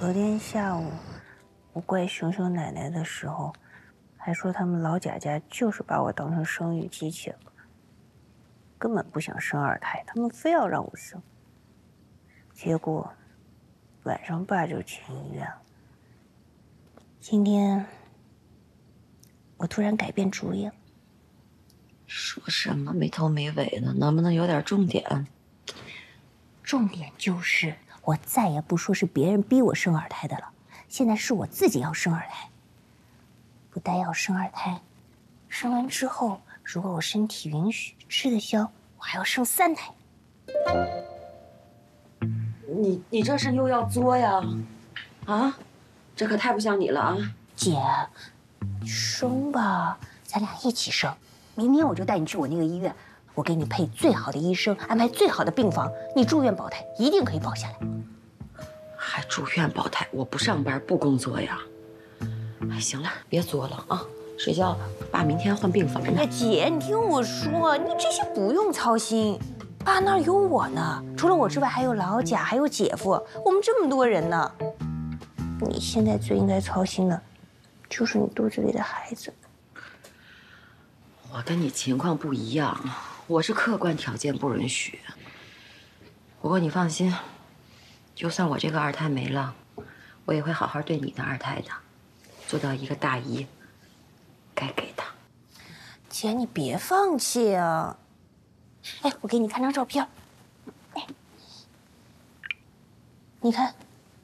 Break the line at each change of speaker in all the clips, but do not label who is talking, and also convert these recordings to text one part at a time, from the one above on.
昨天下午，我怪熊熊奶奶的时候，还说他们老贾家就是把我当成生育机器了，根本不想生二胎，他们非要让我生。结果晚上爸就进医院了。今天我突然改变主意了。
说什么没头没尾的，能不能有点重点？
重点就是我再也不说是别人逼我生二胎的了，现在是我自己要生二胎。不但要生二胎，生完之后，如果我身体允许，吃得消，我还要生3胎。
你这是又要作呀？啊，这可太不像你了啊！
姐，生吧，咱俩一起生。明天我就带你去我那个医院，我给你配最好的医生，安排最好的病房，你住院保胎一定可以保下来。
还住院保胎？我不上班不工作呀。哎，行了，别作了啊，睡觉吧。爸明天换病房呢。
姐，你听我说，你这些不用操心，爸那儿有我呢。除了我之外，还有老贾，还有姐夫，我们这么多人呢。你现在最应该操心的，就是你肚子里的孩子。
我跟你情况不一样，我是客观条件不允许。不过你放心，就算我这个二胎没了，我也会好好对你的二胎的，做到一个大姨该给的。
姐，你别放弃啊！哎，我给你看张照片。哎，你看，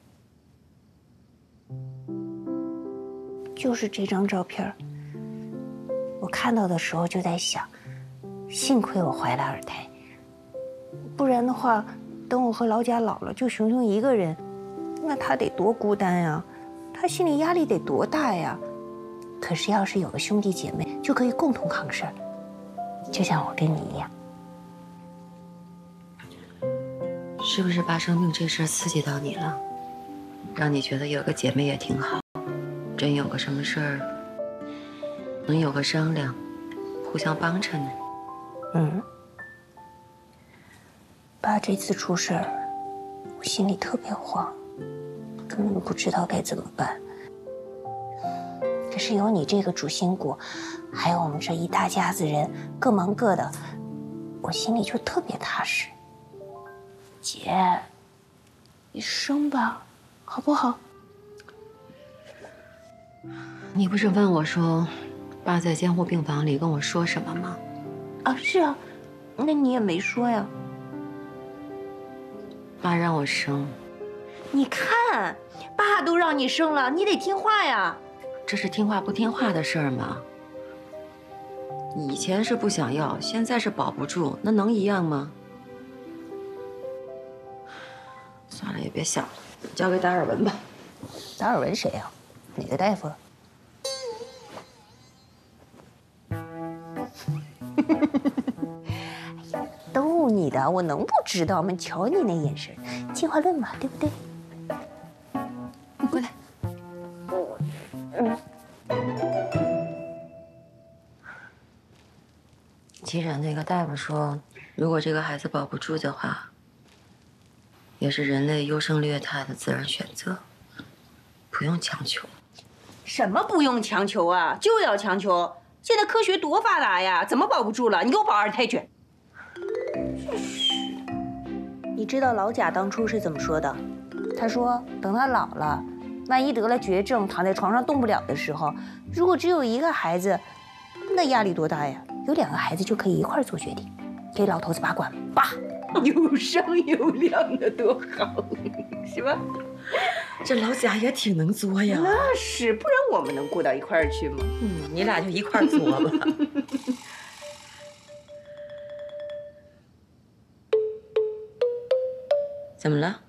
就是这张照片。我看到的时候就在想，幸亏我怀了二胎，不然的话，等我和老贾老了，就熊熊一个人，那他得多孤单呀，他心理压力得多大呀。可是要是有个兄弟姐妹，就可以共同扛事儿，就像我跟你一样。
是不是爸生病这事刺激到你了，让你觉得有个姐妹也挺好？真有个什么事儿，能有个商量，互相帮衬呢？
爸这次出事儿，我心里特别慌，根本不知道该怎么办。可是有你这个主心骨，还有我们这一大家子人各忙各的，我心里就特别踏实。姐，你生吧，好不好？
你不是问我说，爸在监护病房里跟我说什么吗？
啊，是啊，那你也没说呀。
爸让我生。
你看，爸都让你生了，你得听话呀。
这是听话不听话的事儿吗？以前是不想要，现在是保不住，那能一样吗？算了，也别想了，交给达尔文吧。
达尔文谁呀？哪个大夫？逗你的，我能不知道吗？瞧你那眼神，进化论嘛，对不对？
过来。既然那个大夫说，如果这个孩子保不住的话，也是人类优胜劣汰的自然选择，不用强求。
什么不用强求啊？就要强求！现在科学多发达呀，怎么保不住了？你给我保二胎去！你知道老贾当初是怎么说的？他说，等他老了，万一得了绝症，躺在床上动不了的时候，如果只有一个孩子，那压力多大呀？有2个孩子就可以一块做决定，给老头子把管，爸，有商有量的多好，是吧？
这老贾也挺能作呀。
那是，不然我们能过到一块儿去吗？
你俩就一块作吧。怎么了？